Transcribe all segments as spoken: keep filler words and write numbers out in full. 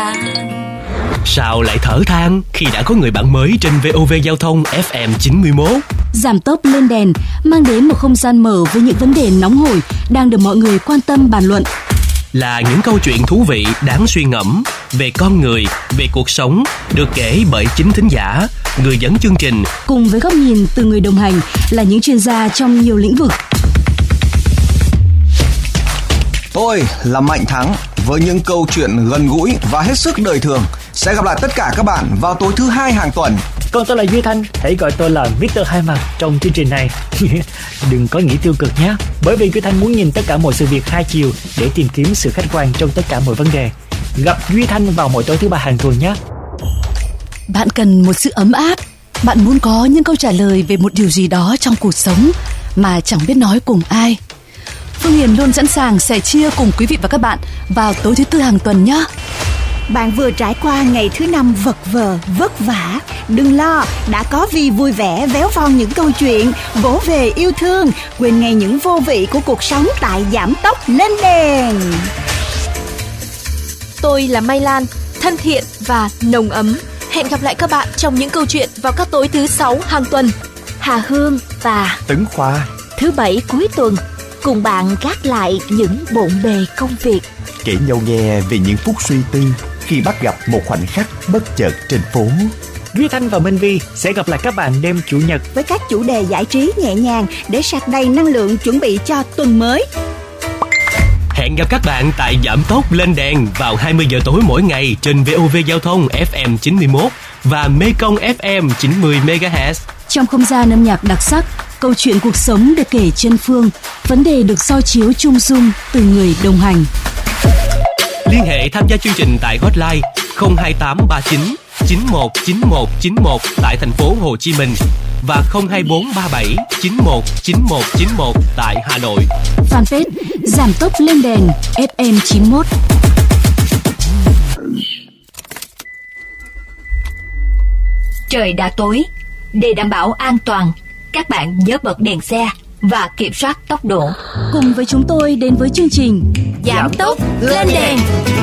than. Sao lại thở than khi đã có người bạn mới trên vê o vê Giao thông ép em chín mươi mốt? Giảm tốc lên đèn mang đến một không gian mở với những vấn đề nóng hổi đang được mọi người quan tâm bàn luận. Là những câu chuyện thú vị đáng suy ngẫm về con người, về cuộc sống, được kể bởi chính thính giả, người dẫn chương trình, cùng với góc nhìn từ người đồng hành là những chuyên gia trong nhiều lĩnh vực. Tôi là Mạnh Thắng với những câu chuyện gần gũi và hết sức đời thường. Sẽ gặp lại tất cả các bạn vào tối thứ hai hàng tuần. Còn tôi là Duy Thanh, hãy gọi tôi là mít tơ Hai Mặt trong chương trình này. Đừng có nghĩ tiêu cực nhé, bởi vì Duy Thanh muốn nhìn tất cả mọi sự việc hai chiều để tìm kiếm sự khách quan trong tất cả mọi vấn đề. Gặp Duy Thanh vào mỗi tối thứ ba hàng tuần nhé. Bạn cần một sự ấm áp, bạn muốn có những câu trả lời về một điều gì đó trong cuộc sống mà chẳng biết nói cùng ai. Phương Hiền luôn sẵn sàng sẻ chia cùng quý vị và các bạn vào tối thứ tư hàng tuần nhé. Bạn vừa trải qua ngày thứ năm vật vờ, vất vả. Đừng lo, đã có Vi vui vẻ véo von những câu chuyện, vỗ về yêu thương, quên ngay những vô vị của cuộc sống tại Giảm Tốc Lên Đèn. Tôi là Mai Lan, thân thiện và nồng ấm. Hẹn gặp lại các bạn trong những câu chuyện vào các tối thứ sáu hàng tuần. Hà Hương và Tấn Khoa thứ bảy cuối tuần cùng bạn gác lại những bộn bề công việc, kể nhau nghe về những phút suy tư khi bắt gặp một khoảnh khắc bất chợt trên phố. Duy Thanh và Minh Vi sẽ gặp lại các bạn đêm Chủ nhật với các chủ đề giải trí nhẹ nhàng để sạc đầy năng lượng chuẩn bị cho tuần mới. Hẹn gặp các bạn tại Giảm Tốc Lên Đèn vào hai mươi giờ tối mỗi ngày trên vê o vê Giao thông ép em chín mươi mốt và Mekong ép em chín mươi mê ga héc. Trong không gian âm nhạc đặc sắc, câu chuyện cuộc sống được kể chân phương, vấn đề được soi chiếu chung dung từ người đồng hành. Liên hệ tham gia chương trình tại hotline không hai tám ba chín chín một chín một chín một tại thành phố Hồ Chí Minh và không hai bốn ba bảy chín một chín một chín một tại Hà Nội. Fanpage Giảm Tốc Lên Đèn ép em chín mốt. Trời đã tối, để đảm bảo an toàn, các bạn nhớ bật đèn xe và kiểm soát tốc độ. Cùng với chúng tôi đến với chương trình Giảm Tốc Lên Đèn.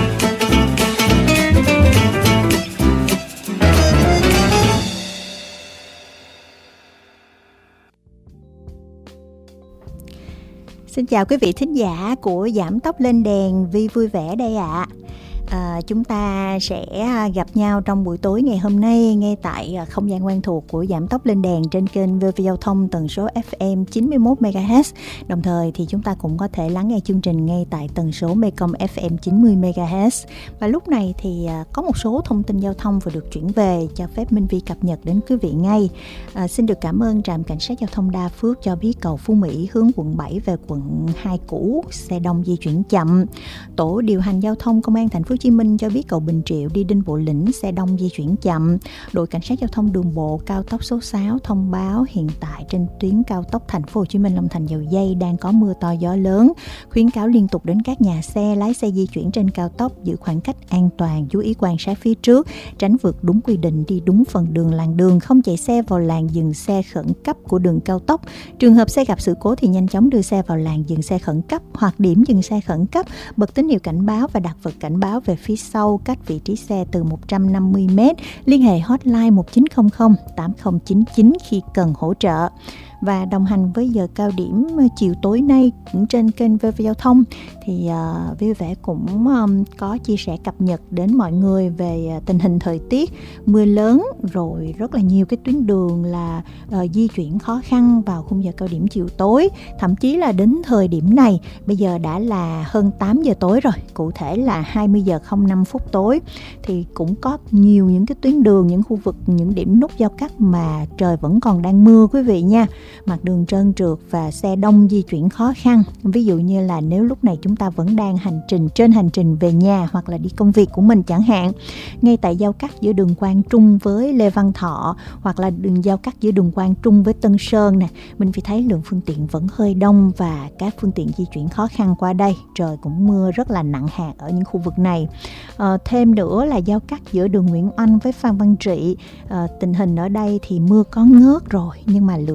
Xin chào quý vị thính giả của Giảm Tốc Lên Đèn, Vi vui vẻ đây ạ. À. À, chúng ta sẽ gặp nhau trong buổi tối ngày hôm nay ngay tại không gian quen thuộc của Giảm Tốc Lên Đèn trên kênh vê o vê Giao thông tần số ép em chín mươi mốt mê ga héc. Đồng thời thì chúng ta cũng có thể lắng nghe chương trình ngay tại tần số Mekong ép em chín mươi mê ga héc. Và lúc này thì có một số thông tin giao thông vừa được chuyển về, cho phép Minh Vi cập nhật đến quý vị ngay. À, xin được cảm ơn trạm cảnh sát giao thông Đa Phước cho biết cầu Phú Mỹ hướng quận bảy về quận hai cũ xe đông di chuyển chậm. Tổ điều hành giao thông công an thành phố Hồ Chí Minh cho biết cầu Bình Triệu đi Đinh Bộ Lĩnh xe đông di chuyển chậm. Đội cảnh sát giao thông đường bộ cao tốc số sáu thông báo hiện tại trên tuyến cao tốc thành phố Hồ Chí Minh Long Thành Dầu Giây đang có mưa to gió lớn, khuyến cáo liên tục đến các nhà xe lái xe di chuyển trên cao tốc giữ khoảng cách an toàn, chú ý quan sát phía trước, tránh vượt đúng quy định, đi đúng phần đường làn đường, không chạy xe vào làn dừng xe khẩn cấp của đường cao tốc. Trường hợp xe gặp sự cố thì nhanh chóng đưa xe vào làn dừng xe khẩn cấp hoặc điểm dừng xe khẩn cấp, bật tín hiệu cảnh báo và đặt vật cảnh báo về phía sau cách vị trí xe từ một trăm năm mươi mét. Liên hệ hotline một chín không không tám không chín chín khi cần hỗ trợ. Và đồng hành với giờ cao điểm chiều tối nay cũng trên kênh vê o vê Giao thông thì uh, vui vẻ cũng um, có chia sẻ cập nhật đến mọi người về uh, tình hình thời tiết, mưa lớn rồi rất là nhiều cái tuyến đường là uh, di chuyển khó khăn vào khung giờ cao điểm chiều tối. Thậm chí là đến thời điểm này bây giờ đã là hơn tám giờ tối rồi, cụ thể là hai mươi giờ không năm phút tối, thì cũng có nhiều những cái tuyến đường, những khu vực, những điểm nút giao cắt mà trời vẫn còn đang mưa quý vị nha. Mặt đường trơn trượt và xe đông di chuyển khó khăn. Ví dụ như là nếu lúc này chúng ta vẫn đang hành trình trên hành trình về nhà hoặc là đi công việc của mình chẳng hạn, ngay tại giao cắt giữa đường Quang Trung với Lê Văn Thọ hoặc là đường giao cắt giữa đường Quang Trung với Tân Sơn nè, mình phải thấy lượng phương tiện vẫn hơi đông và các phương tiện di chuyển khó khăn qua đây. Trời cũng mưa rất là nặng hạt ở những khu vực này. À, thêm nữa là giao cắt giữa đường Nguyễn Oanh với Phan Văn Trị, à, tình hình ở đây thì mưa có ngớt rồi nhưng mà lượng phương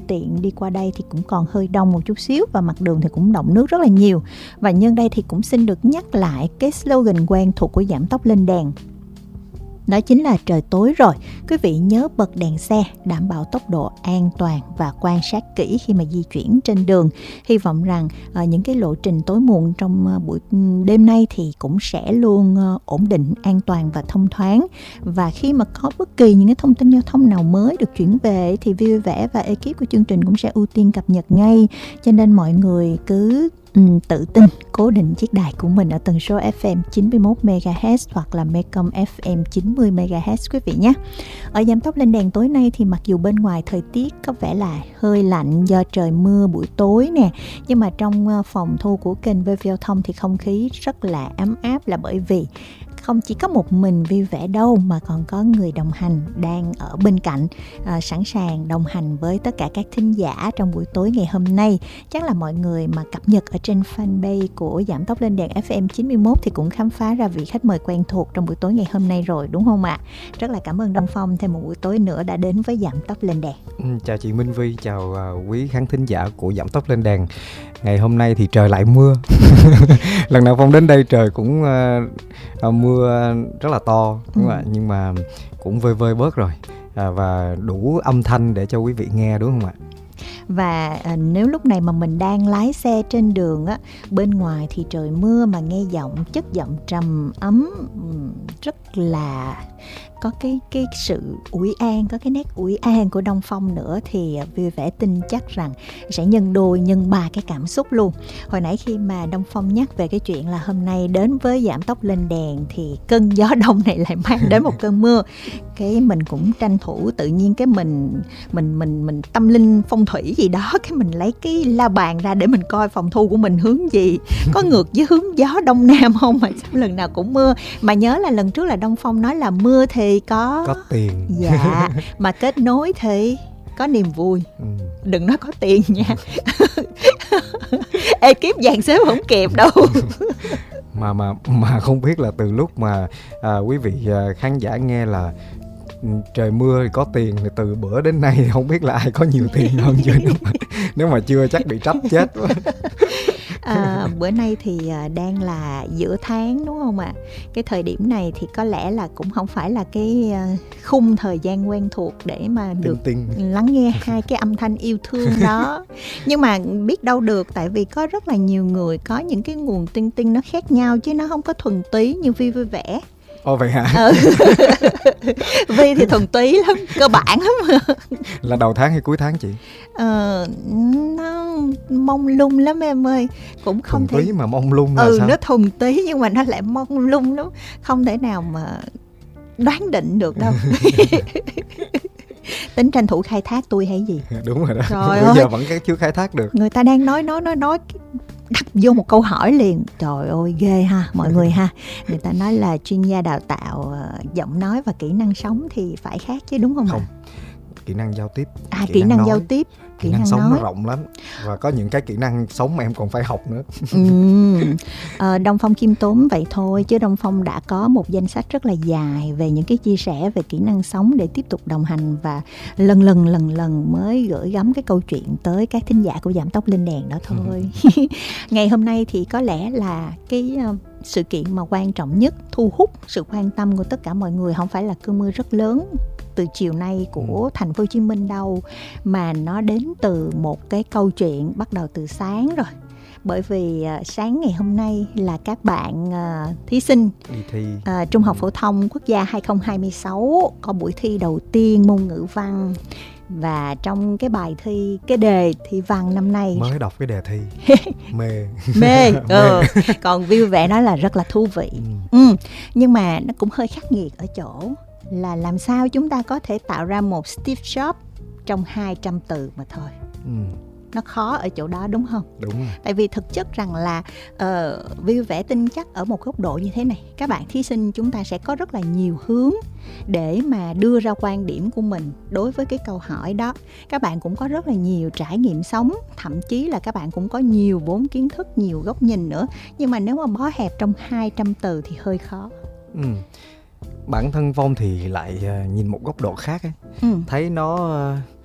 tiện đi qua đây thì cũng còn hơi đông một chút xíu, và mặt đường thì cũng đọng nước rất là nhiều. Và nhân đây thì cũng xin được nhắc lại cái slogan quen thuộc của Giảm Tốc Lên Đèn. Đó chính là trời tối rồi, quý vị nhớ bật đèn xe, đảm bảo tốc độ an toàn và quan sát kỹ khi mà di chuyển trên đường. Hy vọng rằng uh, những cái lộ trình tối muộn trong uh, buổi đêm nay thì cũng sẽ luôn uh, ổn định, an toàn và thông thoáng. Và khi mà có bất kỳ những cái thông tin giao thông nào mới được chuyển về thì Vui Vẻ và ekip của chương trình cũng sẽ ưu tiên cập nhật ngay. Cho nên mọi người cứ Ừ, tự tin cố định chiếc đài của mình ở tần số ép em chín mươi mốt mê ga héc hoặc là Mecom ép em chín mươi mê ga héc quý vị nhé. Ở Giảm Tốc Lên Đèn tối nay thì mặc dù bên ngoài thời tiết có vẻ là hơi lạnh do trời mưa buổi tối nè, nhưng mà trong phòng thu của kênh vê vê Giao thông thì không khí rất là ấm áp, là bởi vì không chỉ có một mình Vui Vẻ đâu mà còn có người đồng hành đang ở bên cạnh, à, sẵn sàng đồng hành với tất cả các thính giả trong buổi tối ngày hôm nay. Chắc là mọi người mà cập nhật ở trên fanpage của Giảm Tốc Lên Đèn ép em chín mươi mốt thì cũng khám phá ra vị khách mời quen thuộc trong buổi tối ngày hôm nay rồi, đúng không ạ? Rất là cảm ơn Đông Phong thêm một buổi tối nữa đã đến với Giảm Tốc Lên Đèn. Ừ, chào chị Minh Vi, chào uh, quý khán thính giả của Giảm Tốc Lên Đèn. Ngày hôm nay thì trời lại mưa. Lần nào Phong đến đây trời cũng uh, uh, mưa rất là to, đúng không ạ? Ừ. Nhưng mà cũng vơi vơi bớt rồi, à, và đủ âm thanh để cho quý vị nghe, đúng không ạ? Và à, nếu lúc này mà mình đang lái xe trên đường á, bên ngoài thì trời mưa mà nghe giọng, chất giọng trầm ấm, rất là có cái cái sự ủi an, có cái nét ủi an của Đông Phong nữa, thì Vui Vẻ tin chắc rằng sẽ nhân đôi nhân ba cái cảm xúc luôn. Hồi nãy khi mà Đông Phong nhắc về cái chuyện là hôm nay đến với Giảm Tốc Lên Đèn thì cơn gió đông này lại mang đến một cơn mưa, cái mình cũng tranh thủ tự nhiên cái mình mình mình mình tâm linh phong thủy gì đó, cái mình lấy cái la bàn ra để mình coi phòng thu của mình hướng gì, có ngược với hướng gió đông nam không, mà sao lần nào cũng mưa. Mà nhớ là lần trước là Đông Phong nói là mưa thì có có tiền, dạ, mà kết nối thì có niềm vui. Ừ. Đừng nói có tiền nha. Ekip dàn xếp không kịp đâu. mà mà mà không biết là từ lúc mà à, quý vị à, khán giả nghe là trời mưa thì có tiền, thì từ bữa đến nay thì không biết là ai có nhiều tiền hơn chưa. Nếu mà chưa chắc bị trách chết quá. À, bữa nay thì đang là giữa tháng, đúng không ạ? À? Cái thời điểm này thì có lẽ là cũng không phải là cái khung thời gian quen thuộc để mà được tinh tinh. lắng nghe hai cái âm thanh yêu thương đó. Nhưng mà biết đâu được, tại vì có rất là nhiều người có những cái nguồn tinh tinh nó khác nhau, chứ nó không có thuần túy như Vi Vui Vẻ. Ồ vậy hả? Ừ. Vi thì thuần túy lắm, cơ bản lắm. Là đầu tháng hay cuối tháng chị? Ờ, nó mông lung lắm em ơi. Cũng không thuần thể... túy mà mông lung là ừ, sao? nó thuần túy nhưng mà nó lại mông lung lắm. Không thể nào mà đoán định được đâu. Tính tranh thủ khai thác tôi hay gì? Đúng rồi đó. Trời Bây ơi, giờ vẫn chưa khai thác được. Người ta đang nói nói nói nói đập vô một câu hỏi liền. Trời ơi ghê ha mọi người ha. Người ta nói là chuyên gia đào tạo uh, giọng nói và kỹ năng sống thì phải khác chứ, đúng không ạ? Không. Kỹ năng giao tiếp. À kỹ, kỹ năng, năng giao tiếp. Kỹ, kỹ năng, năng sống nói. Nó rộng lắm. Và có những cái kỹ năng sống mà em còn phải học nữa. ừ. à, Đông Phong khiêm tốn vậy thôi, chứ Đông Phong đã có một danh sách rất là dài về những cái chia sẻ về kỹ năng sống để tiếp tục đồng hành, và lần lần lần lần mới gửi gắm cái câu chuyện tới các thính giả của Giảm Tốc Lên Đèn đó thôi. Ừ. Ngày hôm nay thì có lẽ là cái uh, sự kiện mà quan trọng nhất, thu hút sự quan tâm của tất cả mọi người không phải là cơn mưa rất lớn từ chiều nay của ừ. thành phố Hồ Chí Minh đâu, mà nó đến từ một cái câu chuyện bắt đầu từ sáng rồi. Bởi vì uh, sáng ngày hôm nay là các bạn uh, thí sinh đi thi uh, Trung học phổ thông quốc gia hai không hai sáu có buổi thi đầu tiên môn ngữ văn. Và trong cái bài thi, cái đề thi văn năm nay mới đọc cái đề thi mê mê ừ. Còn Vui Vẻ nói là rất là thú vị. ừ. Ừ. Nhưng mà nó cũng hơi khắc nghiệt ở chỗ là làm sao chúng ta có thể tạo ra một Steve Jobs trong hai trăm từ mà thôi. ừ. Nó khó ở chỗ đó, đúng không? Đúng rồi. Tại vì thực chất rằng là uh, Vui Vẻ tin chắc ở một góc độ như thế này, các bạn thí sinh chúng ta sẽ có rất là nhiều hướng để mà đưa ra quan điểm của mình đối với cái câu hỏi đó. Các bạn cũng có rất là nhiều trải nghiệm sống, thậm chí là các bạn cũng có nhiều vốn kiến thức, nhiều góc nhìn nữa. Nhưng mà nếu mà bó hẹp trong hai trăm từ thì hơi khó. Ừ. Bản thân Phong thì lại uh, nhìn một góc độ khác ấy. Ừ. Thấy nó uh,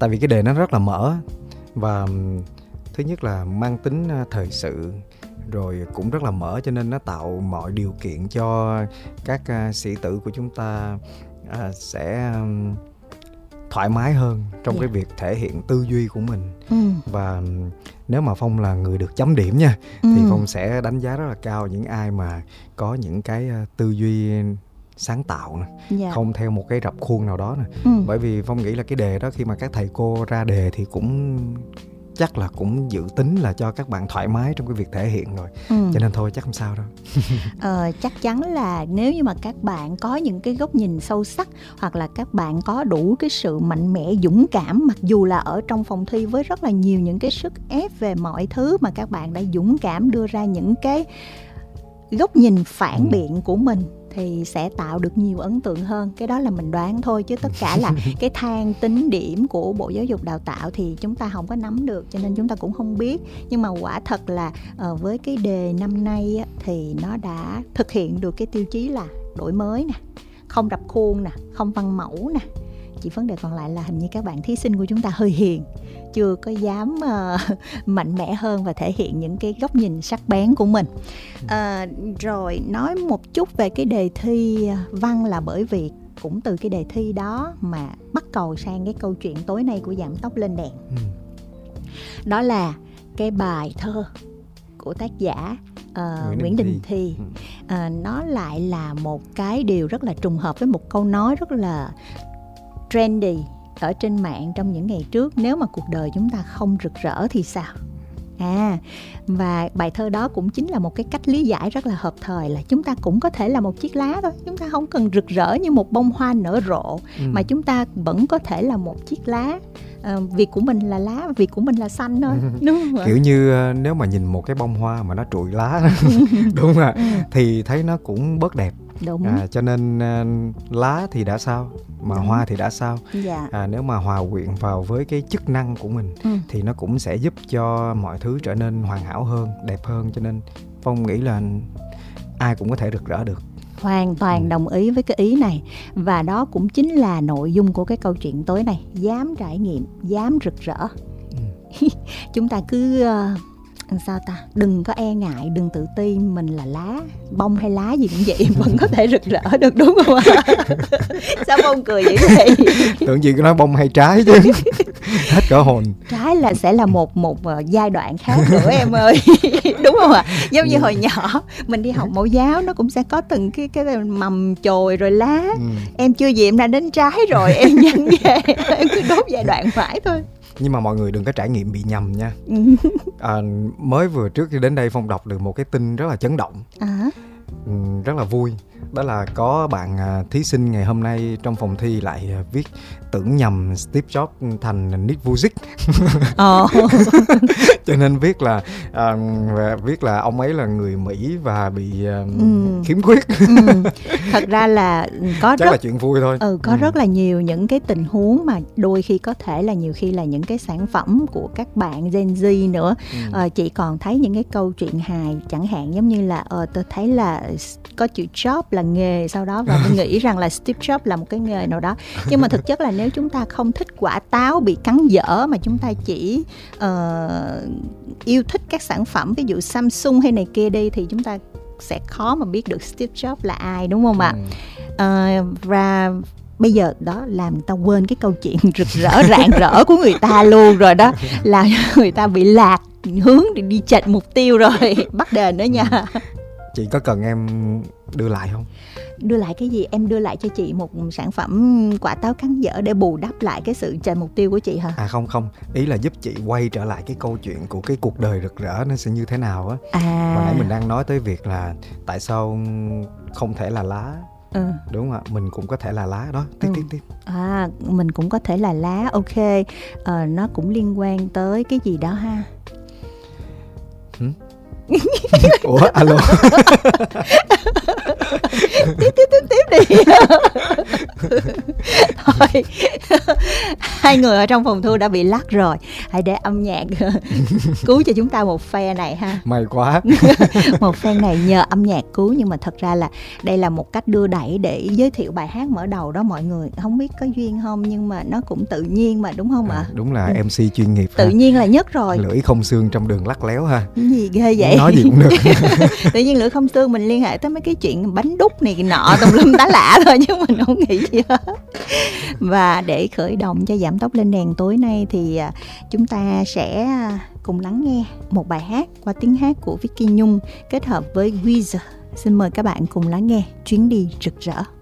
tại vì cái đề nó rất là mở, và thứ nhất là mang tính thời sự, rồi cũng rất là mở, cho nên nó tạo mọi điều kiện cho các uh, sĩ tử của chúng ta uh, sẽ um, thoải mái hơn trong yeah. cái việc thể hiện tư duy của mình. ừ. Và um, nếu mà Phong là người được chấm điểm nha, ừ. thì Phong sẽ đánh giá rất là cao những ai mà có những cái uh, tư duy sáng tạo nè, yeah. không theo một cái rập khuôn nào đó nè. ừ. Bởi vì Phong nghĩ là cái đề đó khi mà các thầy cô ra đề thì cũng chắc là cũng dự tính là cho các bạn thoải mái trong cái việc thể hiện rồi. ừ. Cho nên thôi chắc không sao đâu. ờ, chắc chắn là nếu như mà các bạn có những cái góc nhìn sâu sắc, hoặc là các bạn có đủ cái sự mạnh mẽ, dũng cảm, mặc dù là ở trong phòng thi với rất là nhiều những cái sức ép về mọi thứ, mà các bạn đã dũng cảm đưa ra những cái góc nhìn phản ừ. biện của mình, thì sẽ tạo được nhiều ấn tượng hơn. Cái đó là mình đoán thôi, chứ tất cả là cái thang tính điểm của Bộ Giáo dục Đào tạo thì chúng ta không có nắm được, cho nên chúng ta cũng không biết. Nhưng mà quả thật là uh, với cái đề năm nay á, thì nó đã thực hiện được cái tiêu chí là đổi mới nè, không rập khuôn nè, không văn mẫu nè. Chỉ vấn đề còn lại là hình như các bạn thí sinh của chúng ta hơi hiền, chưa có dám uh, mạnh mẽ hơn và thể hiện những cái góc nhìn sắc bén của mình. uh, Rồi nói một chút về cái đề thi văn, là bởi vì cũng từ cái đề thi đó mà bắt cầu sang cái câu chuyện tối nay của Giảm Tốc Lên Đèn. ừ. Đó là cái bài thơ của tác giả uh, Nguyễn, Nguyễn Đình Thi. uh, Nó lại là một cái điều rất là trùng hợp với một câu nói rất là trendy ở trên mạng trong những ngày trước: nếu mà cuộc đời chúng ta không rực rỡ thì sao? À, và bài thơ đó cũng chính là một cái cách lý giải rất là hợp thời, là chúng ta cũng có thể là một chiếc lá thôi. Chúng ta không cần rực rỡ như một bông hoa nở rộ, ừ. mà chúng ta vẫn có thể là một chiếc lá. À, việc của mình là lá, việc của mình là xanh thôi. Đúng không ạ? Kiểu như nếu mà nhìn một cái bông hoa mà nó trụi lá đúng rồi, thì thấy nó cũng bớt đẹp. Đúng. À, cho nên uh, lá thì đã sao, mà đúng. Hoa thì đã sao. Dạ. À, nếu mà hòa quyện vào với cái chức năng của mình, ừ. thì nó cũng sẽ giúp cho mọi thứ trở nên hoàn hảo hơn, đẹp hơn. Cho nên Phong nghĩ là ai cũng có thể rực rỡ được. Hoàn toàn ừ. đồng ý với cái ý này. Và đó cũng chính là nội dung của cái câu chuyện tối này: dám trải nghiệm, dám rực rỡ. ừ. Chúng ta cứ... Uh, sao ta, đừng có e ngại, đừng tự ti mình là lá, bông hay lá gì cũng vậy, vẫn có thể rực rỡ được, đúng không ạ? Sao Phong cười vậy vậy? Tưởng gì cứ nói bông hay trái chứ. Hết cỡ hồn. Trái là sẽ là một một uh, giai đoạn khác nữa em ơi. Đúng không ạ? Giống như hồi nhỏ mình đi học mẫu giáo, nó cũng sẽ có từng cái cái mầm chồi rồi lá. ừ. Em chưa gì em đã đến trái rồi, em nhanh ghê. Em cứ đốt giai đoạn mãi thôi. Nhưng mà mọi người đừng có trải nghiệm bị nhầm nha. à, Mới vừa trước khi đến đây Phong đọc được một cái tin rất là chấn động. à. ừ, Rất là vui. Đó là có bạn à, thí sinh ngày hôm nay trong phòng thi lại à, viết tưởng nhầm Steve Jobs thành Nick Vujicic. oh. Cho nên viết là à, viết là ông ấy là người Mỹ và bị à, ừ. khiếm khuyết. ừ. Thật ra là có chắc rất là chuyện vui thôi. ừ, có ừ. rất là nhiều những cái tình huống mà đôi khi có thể là nhiều khi là những cái sản phẩm của các bạn Gen Z nữa. ừ. à, Chị còn thấy những cái câu chuyện hài, chẳng hạn giống như là ờ, tôi thấy là có chữ Job là nghề, sau đó và tôi nghĩ rằng là Steve Jobs là một cái nghề nào đó. Nhưng mà thực chất là nếu chúng ta không thích quả táo bị cắn dở, mà chúng ta chỉ uh, yêu thích các sản phẩm ví dụ Samsung hay này kia đi, thì chúng ta sẽ khó mà biết được Steve Jobs là ai, đúng không ạ? ừ. uh, Và bây giờ đó làm người ta quên cái câu chuyện rực rỡ rạng rỡ của người ta luôn rồi đó, là người ta bị lạc hướng để đi chệch mục tiêu rồi. Bắt đền nữa nha. Chị có cần em đưa lại không? Đưa lại cái gì? Em đưa lại cho chị một sản phẩm quả táo cắn dở để bù đắp lại cái sự chệch mục tiêu của chị hả? À không không, ý là giúp chị quay trở lại cái câu chuyện của cái cuộc đời rực rỡ nó sẽ như thế nào á. À. Hồi nãy mình đang nói tới việc là tại sao không thể là lá. Ừ. Đúng không ạ? Mình cũng có thể là lá đó. Tiếp ừ. tiếp tiếp. À, mình cũng có thể là lá. Ok. à, Nó cũng liên quan tới cái gì đó ha. Hử? Ủa alo. Tiếp tiếp tiếp tiếp đi. Thôi. Hai người ở trong phòng thu đã bị lắc rồi. hãy để âm nhạc cứu cho chúng ta một phe này ha. May quá. Một phe này nhờ âm nhạc cứu, nhưng mà thật ra là đây là một cách đưa đẩy để giới thiệu bài hát mở đầu đó mọi người. Không biết có duyên không nhưng mà nó cũng tự nhiên mà, đúng không ạ? À, đúng là ừ. em xê chuyên nghiệp. Tự ha. nhiên là nhất rồi. Lưỡi không xương trong đường lắc léo ha. Cái gì ghê vậy? Nói gì cũng được. Tự nhiên lưỡi không xương mình liên hệ tới mấy cái chuyện bánh đúc này nọ tùm lum tá lạ thôi chứ mình không nghĩ gì hết. Và để khởi động cho Giảm Tốc Lên Đèn tối nay thì chúng ta sẽ cùng lắng nghe một bài hát qua tiếng hát của Vicky Nhung kết hợp với Weezer. Xin mời các bạn cùng lắng nghe Chuyến đi rực rỡ.